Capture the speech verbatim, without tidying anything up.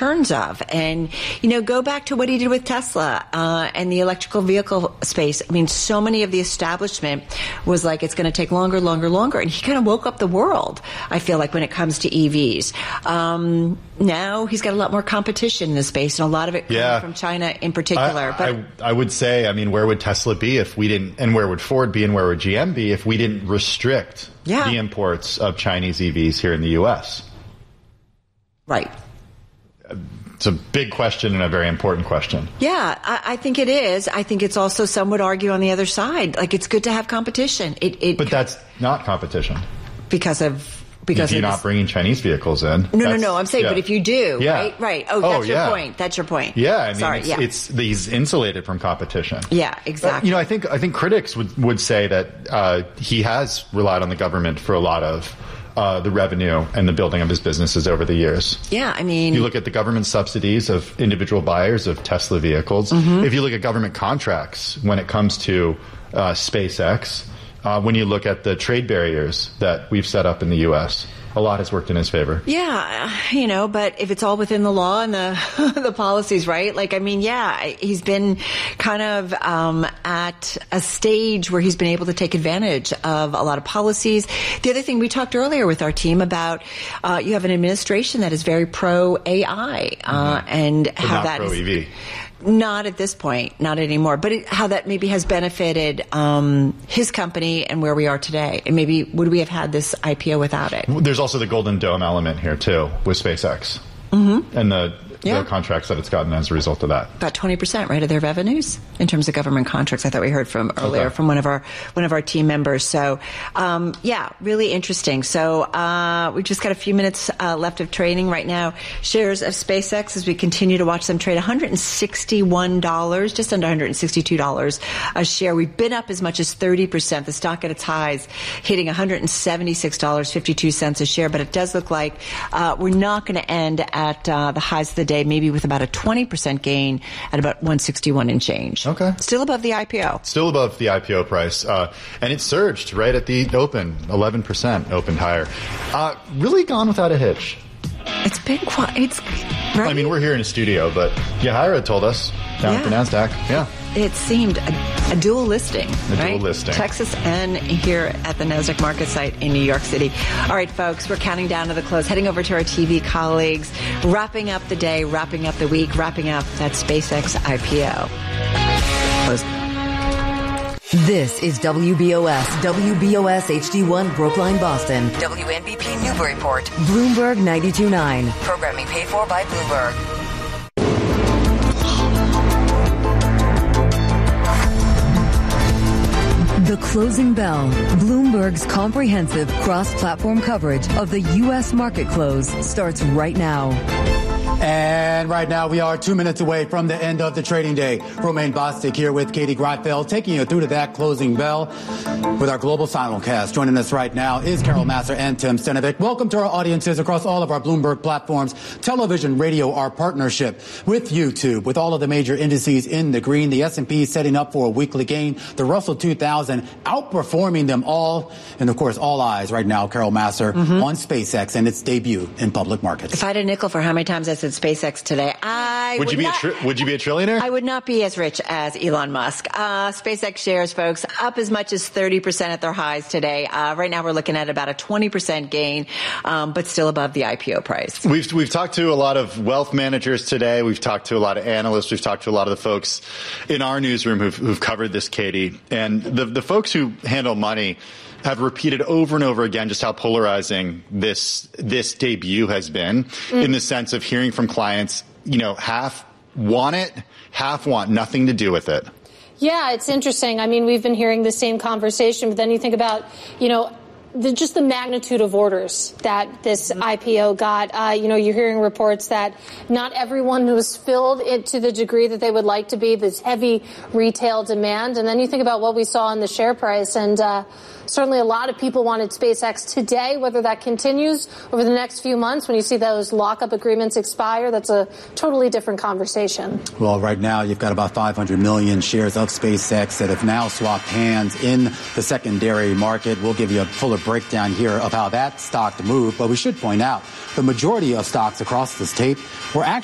returns of. And, you know, go back to what he did with Tesla uh, and the electrical vehicle space. I mean, so many of the establishment was like, it's going to take longer, longer, longer. And he kind of woke up the world, I feel like, when it comes to E Vs. Um, now he's got a lot more competition in the space, and a lot of it yeah. coming from China in particular. I, but I, I would say, I mean, where would Tesla be if we didn't, and where would Ford be, and where would G M be if we didn't restrict yeah. the imports of Chinese E Vs here in the U S? Right. It's a big question and a very important question. Yeah, I, I think it is. I think it's also, some would argue on the other side, like it's good to have competition. It, it but that's not competition. Because of... Because if you're not bringing Chinese vehicles in. No, no, no. I'm saying, yeah. but if you do, yeah. right? Right. Oh, that's oh, your yeah. point. That's your point. Yeah. I mean, Sorry, it's, yeah. it's he's insulated from competition. Yeah, exactly. But, you know, I think I think critics would, would say that uh, he has relied on the government for a lot of uh, the revenue and the building of his businesses over the years. Yeah, I mean... You look at the government subsidies of individual buyers of Tesla vehicles. Mm-hmm. If you look at government contracts when it comes to uh, SpaceX, uh, when you look at the trade barriers that we've set up in the U S, a lot has worked in his favor. Yeah, you know, but if it's all within the law and the the policies, right? Like, I mean, yeah, he's been kind of um, at a stage where he's been able to take advantage of a lot of policies. The other thing we talked earlier with our team about, uh, you have an administration that is very pro A I, uh, mm-hmm. and but how not that pro is. E V. Not at this point, not anymore. But it, how that maybe has benefited um, his company and where we are today. And maybe would we have had this I P O without it? There's also the Golden Dome element here, too, with SpaceX. Mm-hmm. And the, yeah. the contracts that it's gotten as a result of that. About twenty percent, right, of their revenues in terms of government contracts. I thought we heard from earlier okay. from one of our one of our team members. So, um, yeah, really interesting. So uh, we've just got a few minutes uh, left of trading right now. Shares of SpaceX, as we continue to watch them trade, one hundred sixty-one dollars, just under one hundred sixty-two dollars a share. We've been up as much as thirty percent. The stock at its highs hitting one hundred seventy-six dollars and fifty-two cents a share. But it does look like uh, we're not going to end at uh, the highs of the day, maybe with about a twenty percent gain at about one sixty-one and change. Okay. Still above the I P O. Still above the I P O price. Uh, and it surged right at the open, eleven percent opened higher. Uh, really gone without a hitch. It's been quite, it's, right? I mean, we're here in a studio, but Yahaira told us down yeah. at the NASDAQ. Yeah. It seemed a, a dual listing, a right? dual listing. Texas and here at the NASDAQ market site in New York City. All right, folks, we're counting down to the close, heading over to our T V colleagues, wrapping up the day, wrapping up the week, wrapping up that SpaceX I P O. Close. This is W B O S, W B O S H D one Brookline, Boston. W N B P Newburyport. Bloomberg ninety-two point nine. Programming paid for by Bloomberg. The Closing Bell, Bloomberg's comprehensive cross-platform coverage of the U S market close, starts right now. And right now we are two minutes away from the end of the trading day. Romaine Bostick here with Katie Greifeld, taking you through to that closing bell with our global simulcast. Joining us right now is Carol Massar and Tim Stenovec. Welcome to our audiences across all of our Bloomberg platforms, television, radio, our partnership with YouTube, with all of the major indices in the green. The S and P setting up for a weekly gain. The Russell two thousand outperforming them all. And of course, all eyes right now, Carol Massar, mm-hmm. on SpaceX and its debut in public markets. If I had a nickel for how many times I said SpaceX today, I would, would you be not, a tri- would you be a trillionaire? I would not be as rich as Elon Musk. Uh, SpaceX shares, folks, up as much as thirty percent at their highs today. Uh, right now we're looking at about a twenty percent gain, um, but still above the I P O price. We've we've talked to a lot of wealth managers today. We've talked to a lot of analysts. We've talked to a lot of the folks in our newsroom who've, who've covered this, Katie. And the the folks who handle money have repeated over and over again just how polarizing this this debut has been, mm. in the sense of hearing from clients, you know, half want it, half want nothing to do with it. Yeah, it's interesting. I mean, we've been hearing the same conversation, but then you think about, you know, the, just the magnitude of orders that this I P O got. Uh, you know, you're hearing reports that not everyone was filled it to the degree that they would like to be, this heavy retail demand. And then you think about what we saw in the share price, and uh, certainly a lot of people wanted SpaceX today. Whether that continues over the next few months when you see those lockup agreements expire, that's a totally different conversation. Well, right now you've got about five hundred million shares of SpaceX that have now swapped hands in the secondary market. We'll give you a fuller breakdown here of how that stock moved, but we should point out the majority of stocks across this tape were actually